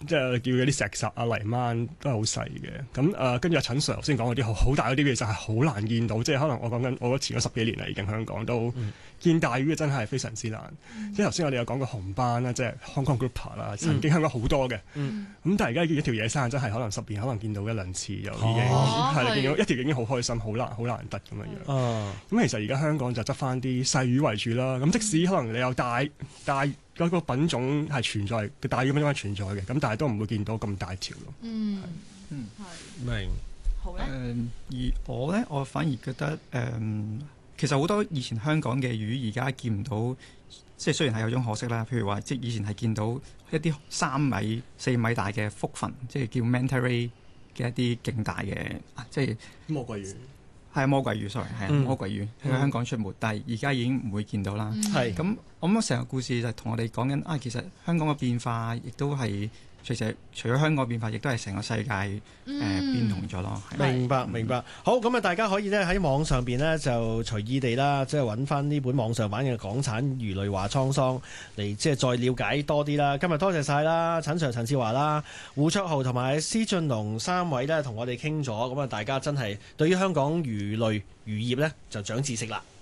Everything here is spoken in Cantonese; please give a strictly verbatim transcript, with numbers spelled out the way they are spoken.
即係叫嗰啲石霎啊、泥鯭都係好細嘅。咁誒跟住阿陳 Sir 頭先講嗰啲好好大嗰啲，其實係好難見到。即係可能我講緊我前嗰十幾年啦，已經香港都、嗯、見大魚嘅真係非常之難。嗯、即係頭先我哋有講過紅斑啦，即係 Hong Kong Grouper 啦，曾經香港好多嘅。咁、嗯嗯、但係而家見一條野生真係可能十年可能見到一兩次就已經係見到一條已經好開心，好難好難得咁樣樣。咁、哦、其實而家香港就執翻啲細魚為主啦。咁即使可能你有大大嗰個品種係存在嘅，大魚品種係存在嘅，咁但係都唔會見到咁大條咯。 嗯， 嗯， 係明。 好咧。誒、 呃，而我咧，我反而覺得誒、呃，其實好多以前香港嘅魚而家見唔到，即係雖然係有種可惜啦。譬如話，即係以前係見到一啲三米、四米大嘅福鱒，即係叫 manta ray 嘅一啲勁大嘅，即係魔鬼魚。 係魔鬼魚，sorry，係、嗯、魔鬼魚喺香港出沒，嗯、但係而家已經唔會見到啦。係咁、嗯，我諗成個故事就同我哋講緊啊，其實香港嘅變化亦都係。其實除咗香港變化，亦都係成個世界誒、嗯呃、變同咗咯。 明白明白。好，咁啊，大家可以咧喺網上邊呢，就隨意地啦，即係揾翻呢本網上版嘅《港產魚類話滄桑》嚟，即係再了解多啲啦。今日多謝晒啦，陳 Sir 陳志華啦、胡卓豪同埋施俊龍三位呢，同我哋傾咗。咁啊，大家真係對於香港魚類漁業呢，就長知識啦。